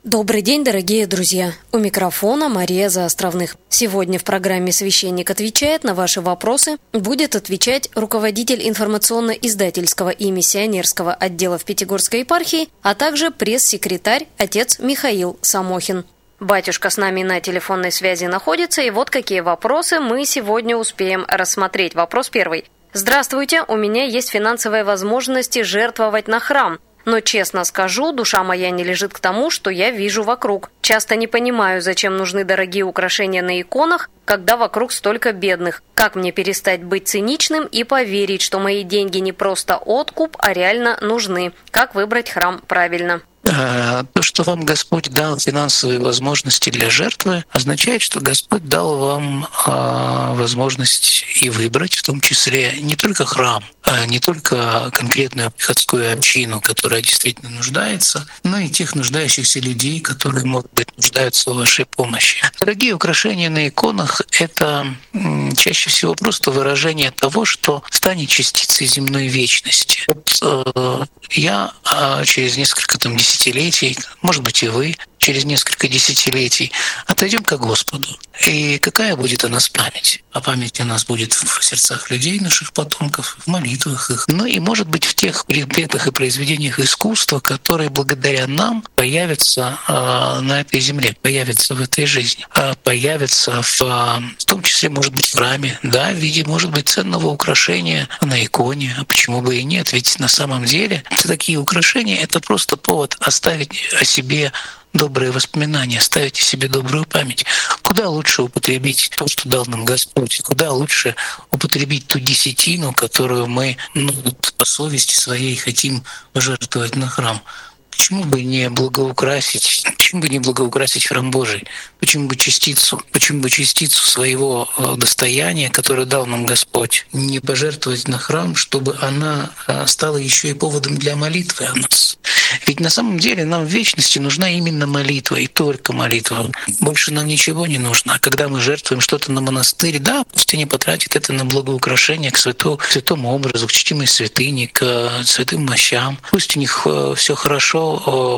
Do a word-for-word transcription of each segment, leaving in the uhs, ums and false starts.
Добрый день, дорогие друзья! У микрофона Мария Заостровных. Сегодня в программе «Священник отвечает» на ваши вопросы будет отвечать руководитель информационно-издательского и миссионерского отдела в Пятигорской епархии, а также пресс-секретарь отец Михаил Самохин. Батюшка с нами на телефонной связи находится, и вот какие вопросы мы сегодня успеем рассмотреть. Вопрос первый. Здравствуйте, у меня есть финансовые возможности жертвовать на храм. Но, честно скажу, душа моя не лежит к тому, что я вижу вокруг. Часто не понимаю, зачем нужны дорогие украшения на иконах, когда вокруг столько бедных. Как мне перестать быть циничным и поверить, что мои деньги не просто откуп, а реально нужны? Как выбрать храм правильно? То, что вам Господь дал финансовые возможности для жертвы, означает, что Господь дал вам возможность и выбрать, в том числе не только храм, не только конкретную приходскую общину, которая действительно нуждается, но и тех нуждающихся людей, которые, может быть, нуждаются в вашей помощи. Дорогие украшения на иконах — это чаще всего просто выражение того, что станет частицей земной вечности. Вот, я через несколько там, десятилетий, может быть, и вы через несколько десятилетий отойдем к Господу. И какая будет о нас память? А память у нас будет в сердцах людей, наших потомков, в молитвах их. Ну и, может быть, в тех предметах и произведениях искусства, которые благодаря нам появятся э, на этой земле, появятся в этой жизни, э, появятся в, в том числе, может быть, в храме, да, в виде, может быть, ценного украшения на иконе. А почему бы и нет? Ведь на самом деле такие украшения — это просто повод оставить о себе добрые воспоминания, оставить о себе добрую память. Куда лучше употребить то, что дал нам Господь? Куда лучше употребить ту десятину, которую мы ну, по совести своей хотим пожертвовать на храм? Почему бы не благоукрасить, почему бы не благоукрасить храм Божий? Почему бы частицу, почему бы частицу своего достояния, которое дал нам Господь, не пожертвовать на храм, чтобы она стала еще и поводом для молитвы о нас? Ведь на самом деле нам в вечности нужна именно молитва, и только молитва. Больше нам ничего не нужно. А когда мы жертвуем что-то на монастырь, да, пусть они потратят это на благоукрашение к святому, к святому образу, к чтимой святыне, к святым мощам. Пусть у них все хорошо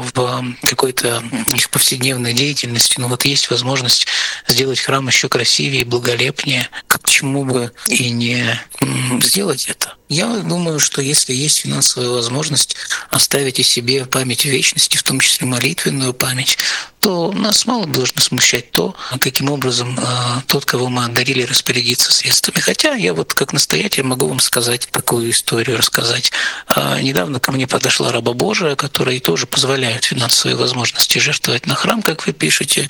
в какой-то их повседневной деятельности, но вот есть возможность сделать храм еще красивее и благолепнее. Как почему бы и не сделать это? Я думаю, что если есть финансовая возможность оставить о себе память вечности, в том числе молитвенную память, то нас мало должно смущать то, каким образом тот, кого мы одарили, распорядиться средствами. Хотя я вот как настоятель могу вам сказать такую историю, рассказать. Недавно ко мне подошла раба Божия, которая тоже позволяет финансовые возможности жертвовать на храм, как вы пишете.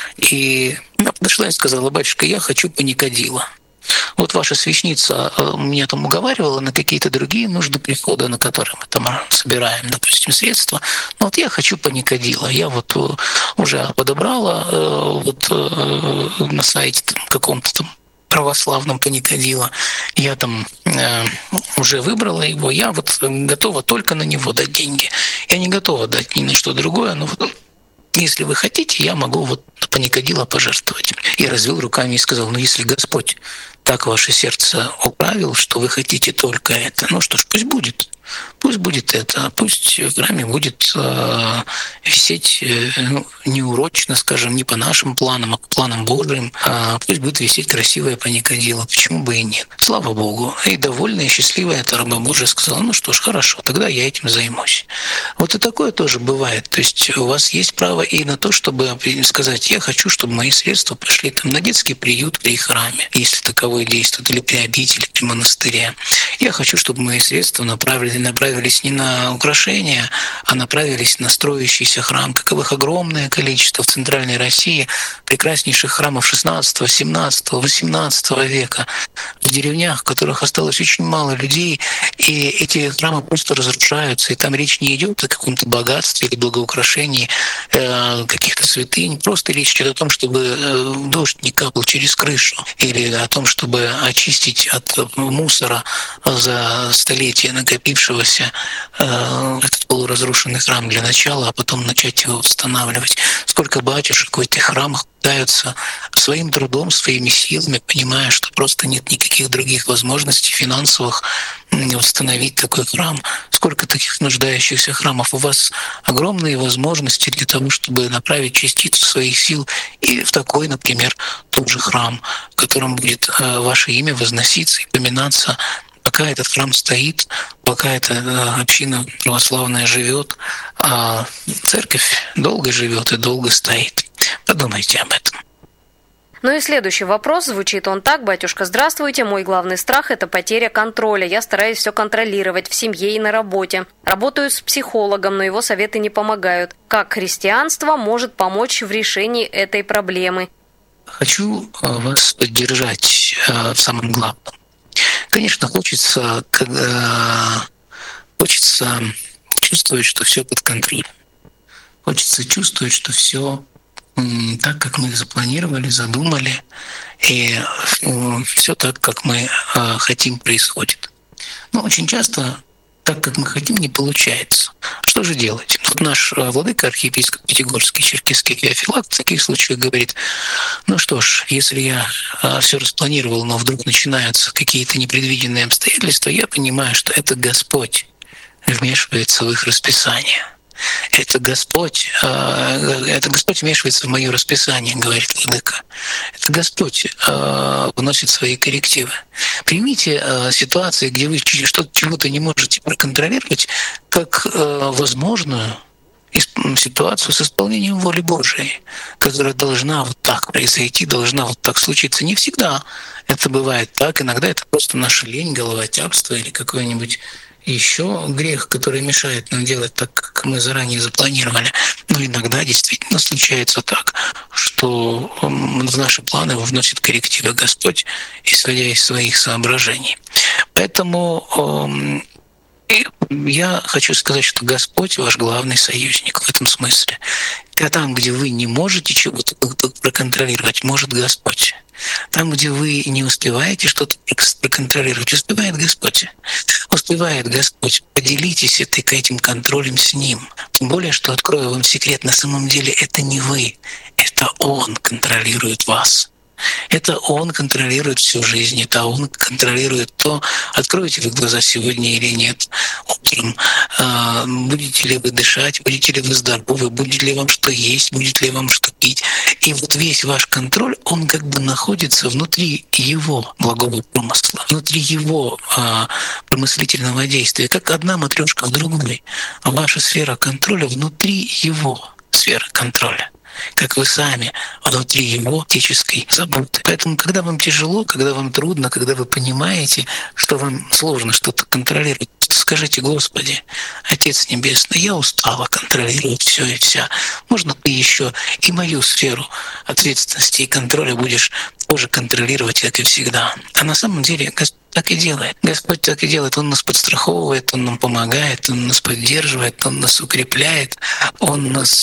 И она подошла и сказала: «Батюшка, я хочу паникадила. Вот ваша священница меня там уговаривала на какие-то другие нужды прихода, на которые мы там собираем, допустим, средства. Но вот я хочу паникадила. Я вот уже подобрала вот на сайте там, каком-то там православном паникадила. Я там э, уже выбрала его. Я вот готова только на него дать деньги. Я не готова дать ни на что другое, но вот если вы хотите, я могу вот паникадила пожертвовать». Я развел руками и сказал: «Ну, если Господь так ваше сердце управил, что вы хотите только это, ну что ж, пусть будет. Пусть будет это, пусть в храме будет э, висеть э, ну, неурочно, скажем, не по нашим планам, а по планам Божьим. А пусть будет висеть красивое паникадило. Почему бы и нет? Слава Богу». И довольная, и счастливая эта раба Божия сказала: «Ну что ж, хорошо, тогда я этим займусь». Вот и такое тоже бывает. То есть у вас есть право и на то, чтобы сказать: «Я хочу, чтобы мои средства пошли там, на детский приют при храме, если таковой действует, или при обители, при монастыре. Я хочу, чтобы мои средства направили направились не на украшения, а направились на строящийся храм, каковых огромное количество в Центральной России, прекраснейших храмов шестнадцатого, семнадцатого, восемнадцатого века, в деревнях, в которых осталось очень мало людей, и эти храмы просто разрушаются, и там речь не идет о каком-то богатстве или благоукрашении э, каких-то святынь, просто речь идет о том, чтобы э, дождь не капал через крышу, или о том, чтобы очистить от мусора за столетия накопившегося разрушившегося э, этот полуразрушенный храм для начала, а потом начать его восстанавливать. Сколько батюшек в этих храмах пытаются своим трудом, своими силами, понимая, что просто нет никаких других возможностей финансовых восстановить такой храм. Сколько таких нуждающихся храмов. У вас огромные возможности для того, чтобы направить частицу своих сил и в такой, например, тот же храм, в котором будет ваше имя возноситься и поминаться, пока этот храм стоит, пока эта община православная живет, а церковь долго живет и долго стоит. Подумайте об этом. Ну и следующий вопрос, звучит он так. Батюшка, здравствуйте. Мой главный страх – это потеря контроля. Я стараюсь все контролировать в семье и на работе. Работаю с психологом, но его советы не помогают. Как христианство может помочь в решении этой проблемы? Хочу вас поддержать в самом главном. Конечно, хочется, когда хочется чувствовать, что все под контролем. Хочется чувствовать, что все так, как мы запланировали, задумали, и все так, как мы хотим, происходит. Но очень часто так, как мы хотим, не получается. Что же делать? Вот наш владыка архиепископ Пятигорский, черкесский Феофилакт в таких случаях говорит: ну что ж, если я все распланировал, но вдруг начинаются какие-то непредвиденные обстоятельства, я понимаю, что это Господь вмешивается в их расписание. Это Господь, это Господь вмешивается в мое расписание, говорит владыка. Это Господь вносит свои коррективы. Примите ситуации, где вы что-то чего-то не можете проконтролировать, как возможную ситуацию с исполнением воли Божией, которая должна вот так произойти, должна вот так случиться. Не всегда это бывает так. Иногда это просто наша лень, головотяпство или какой-нибудь еще грех, который мешает нам делать так, как мы заранее запланировали. Но иногда действительно случается так, что в наши планы вносит коррективы Господь, исходя из своих соображений. Поэтому я хочу сказать, что Господь ваш главный союзник в этом смысле. А там, где вы не можете чего-то проконтролировать, может Господь. Там, где вы не успеваете что-то проконтролировать, успевает Господь. Успевает Господь. Поделитесь этой, этим контролем с Ним. Тем более, что, открою вам секрет, на самом деле это не вы, это Он контролирует вас. Это Он контролирует всю жизнь, это Он контролирует то, откроете вы глаза сегодня или нет утром, будете ли вы дышать, будете ли вы здоровы, будет ли вам что есть, будет ли вам что пить. И вот весь ваш контроль, он как бы находится внутри Его благого промысла, внутри Его промыслительного действия, как одна матрешка в другой. А ваша сфера контроля внутри Его сферы контроля, как вы сами внутри Его отеческой заботы. Поэтому, когда вам тяжело, когда вам трудно, когда вы понимаете, что вам сложно что-то контролировать, скажите: Господи, Отец Небесный, я устала контролировать все и вся. Можно ты еще и мою сферу ответственности и контроля будешь тоже контролировать, как и всегда. А на самом деле Господь так и делает. Господь так и делает. Он нас подстраховывает, Он нам помогает, Он нас поддерживает, Он нас укрепляет, Он нас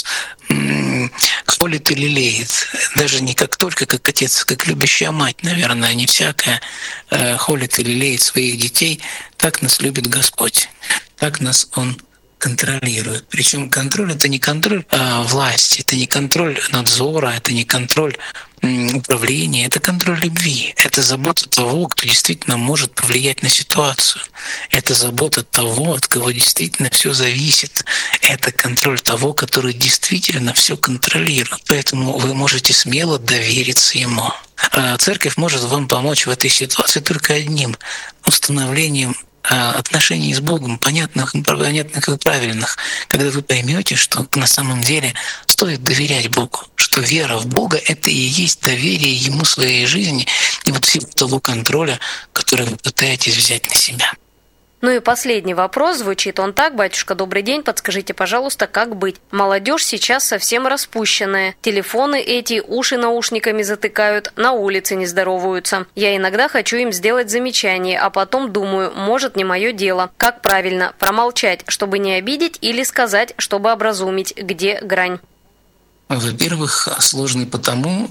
м- холит и лелеет. Даже не как только как отец, как любящая мать, наверное, не всякая э, холит и лелеет своих детей. Так нас любит Господь. Так нас Он контролирует. Причем контроль — это не контроль а, власти, это не контроль надзора, это не контроль м, управления, это контроль любви. Это забота того, кто действительно может повлиять на ситуацию. Это забота того, от кого действительно все зависит. Это контроль того, который действительно все контролирует. Поэтому вы можете смело довериться Ему. А церковь может вам помочь в этой ситуации только одним — установлением отношений с Богом, понятных, понятных и правильных, когда вы поймете, что на самом деле стоит доверять Богу, что вера в Бога — это и есть доверие Ему своей жизни и вот всего того контроля, который вы пытаетесь взять на себя. Ну и последний вопрос, звучит он так. Батюшка, добрый день, подскажите, пожалуйста, как быть? Молодежь сейчас совсем распущенная. Телефоны эти, уши наушниками затыкают, на улице не здороваются. Я иногда хочу им сделать замечание, а потом думаю, может, не мое дело. Как правильно? Промолчать, чтобы не обидеть, или сказать, чтобы образумить? Где грань? Во-первых, сложный потому,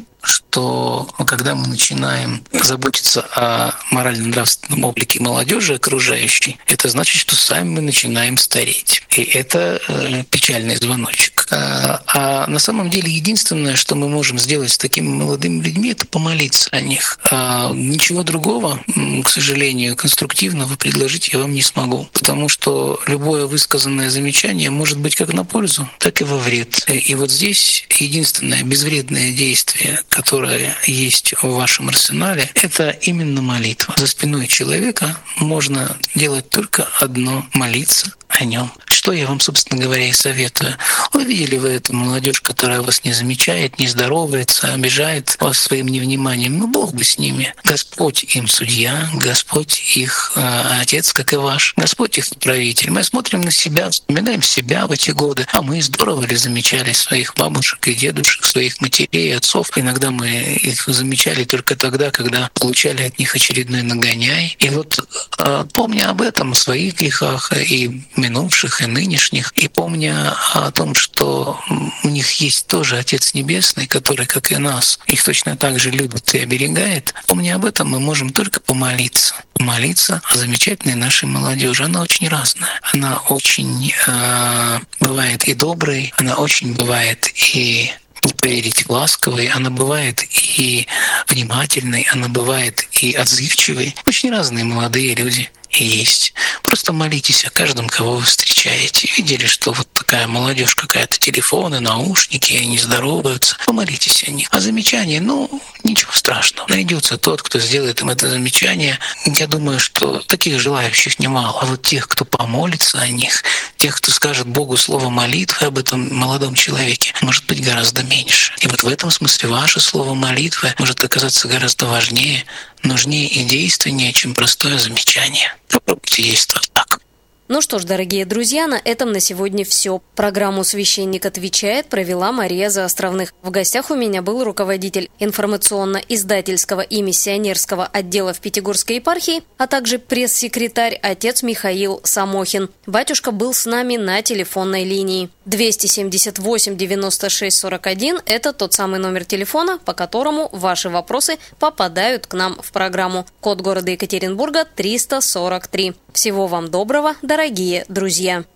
что когда мы начинаем заботиться о морально-нравственном облике молодежи окружающей, это значит, что сами мы начинаем стареть. И это э, печальный звоночек. А, а на самом деле единственное, что мы можем сделать с такими молодыми людьми, это помолиться о них. А ничего другого, к сожалению, конструктивного предложить я вам не смогу, потому что любое высказанное замечание может быть как на пользу, так и во вред. И вот здесь единственное безвредное действие, которое есть в вашем арсенале, это именно молитва. За спиной человека можно делать только одно — молиться о нем. Что я вам, собственно говоря, и советую. Увидели вы эту молодежь, которая вас не замечает, не здоровается, обижает вас своим невниманием? Ну, Бог бы с ними. Господь им судья, Господь их э, отец, как и ваш. Господь их правитель. Мы смотрим на себя, вспоминаем себя в эти годы. А мы здорово ли замечали своих бабушек и дедушек, своих матерей и отцов? Иногда мы их замечали только тогда, когда получали от них очередной нагоняй. И вот э, помня об этом, о своих грехах и минувших, и нынешних, и помня о том, что у них есть тоже Отец Небесный, который, как и нас, их точно так же любит и оберегает, помня об этом, мы можем только помолиться. Молиться о замечательной нашей молодежи. Она очень разная. Она очень э, бывает и доброй, она очень бывает и, не поверите, ласковой, она бывает и внимательной, она бывает и отзывчивой. Очень разные молодые люди есть. Просто молитесь о каждом, кого вы встречаете. Видели, что вот такая молодежь какая-то, телефоны, наушники, они здороваются. Помолитесь о них. А замечания, ну, ничего страшного. Найдется тот, кто сделает им это замечание. Я думаю, что таких желающих немало. А вот тех, кто помолится о них, тех, кто скажет Богу слово молитвы об этом молодом человеке, может быть гораздо меньше. И вот в этом смысле ваше слово молитвы может оказаться гораздо важнее, нужнее и действеннее, чем простое замечание. Попробуйте действовать так. Ну что ж, дорогие друзья, на этом на сегодня все. Программу «Священник отвечает» провела Мария Заостровных. В гостях у меня был руководитель информационно-издательского и миссионерского отдела в Пятигорской епархии, а также пресс-секретарь отец Михаил Самохин. Батюшка был с нами на телефонной линии. двести семьдесят восемь девяносто шесть сорок один – это тот самый номер телефона, по которому ваши вопросы попадают к нам в программу. Код города Екатеринбурга триста сорок три. Всего вам доброго, дорогие друзья!